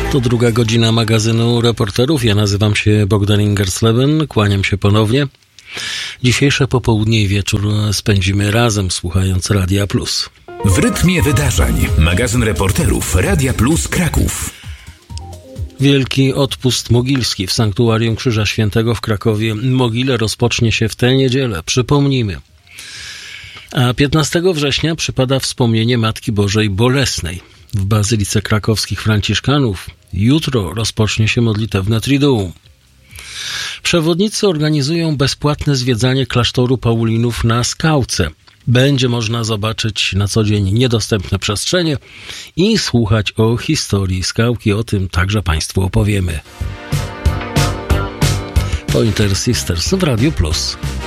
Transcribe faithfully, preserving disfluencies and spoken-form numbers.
To druga godzina magazynu Reporterów. Ja nazywam się Bogdan Ingersleben, kłaniam się ponownie. Dzisiejsze popołudnie i wieczór spędzimy razem, słuchając Radia Plus. W rytmie wydarzeń. Magazyn Reporterów Radia Plus Kraków. Wielki odpust mogilski w Sanktuarium Krzyża Świętego w Krakowie Mogile rozpocznie się w tę niedzielę. Przypomnijmy. A piętnastego września przypada wspomnienie Matki Bożej Bolesnej. W Bazylice Krakowskich Franciszkanów jutro rozpocznie się modlitewne Triduum. Przewodnicy organizują bezpłatne zwiedzanie klasztoru Paulinów na Skałce. Będzie można zobaczyć na co dzień niedostępne przestrzenie i słuchać o historii Skałki. O tym także Państwu opowiemy. Pointer Sisters w Radiu Plus.